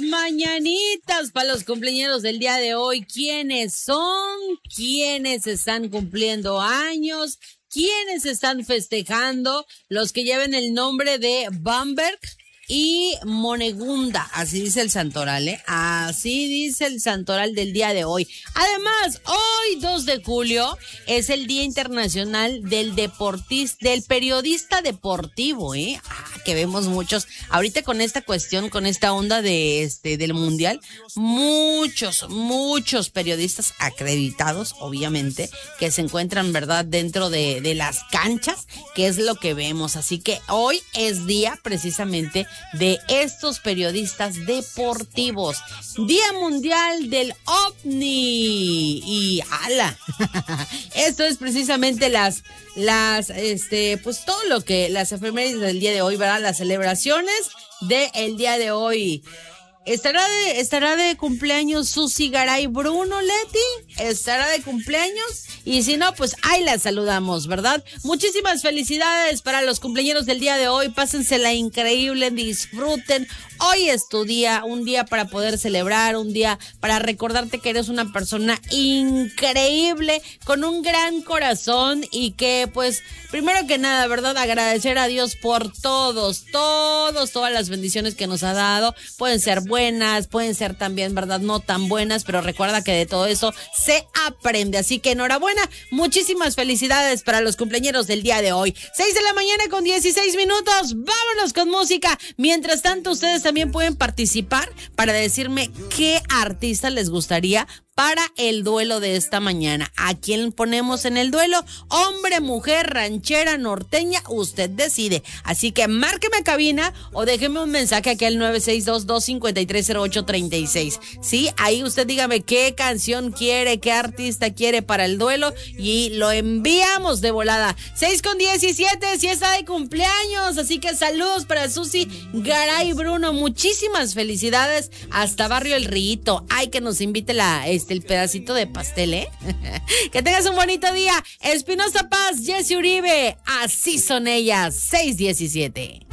mañanitas para los cumpleaños del día de hoy. ¿Quiénes son? ¿Quiénes están cumpliendo años? ¿Quiénes están festejando? Los que lleven el nombre de Bamberg y Monegunda, así dice el santoral, así dice el santoral del día de hoy. Además, hoy 2 de julio es el Día Internacional del periodista deportivo, que vemos muchos, ahorita con esta cuestión, con esta onda del mundial, muchos periodistas acreditados, obviamente, que se encuentran, ¿verdad?, dentro de las canchas, que es lo que vemos. Así que hoy es día precisamente de estos periodistas deportivos. Día Mundial del OVNI. Y ¡ala! Esto es precisamente pues todo lo que las efemérides del día de hoy, ¿verdad? Las celebraciones del día de hoy. ¿Estará de cumpleaños Susi Garay Bruno, Leti? ¿Estará de cumpleaños? Y si no, pues ahí la saludamos, ¿verdad? Muchísimas felicidades para los cumpleaños del día de hoy. Pásensela increíble, disfruten. Hoy es tu día, un día para poder celebrar, un día para recordarte que eres una persona increíble, con un gran corazón y que, pues, primero que nada, ¿verdad? Agradecer a Dios por todas las bendiciones que nos ha dado. Pueden ser buenas, pueden ser también, ¿verdad?, no tan buenas, pero recuerda que de todo eso se aprende. Así que enhorabuena, muchísimas felicidades para los cumpleañeros del día de hoy. 6 de la mañana con 16 minutos, vámonos con música. Mientras tanto, ustedes también pueden participar para decirme qué artista les gustaría para el duelo de esta mañana. ¿A quién ponemos en el duelo? Hombre, mujer, ranchera, norteña, usted decide. Así que márqueme a cabina o déjeme un mensaje aquí al 962-253-0836. Sí, ahí usted dígame qué canción quiere, qué artista quiere para el duelo y lo enviamos de volada. 6:17, si está de cumpleaños, así que saludos para Susi Garay Bruno. Muchísimas felicidades hasta Barrio El Rito. Ay, que nos invite el pedacito de pastel, Que tengas un bonito día. Espinosa Paz, Jessy Uribe, así son ellas. 6:17.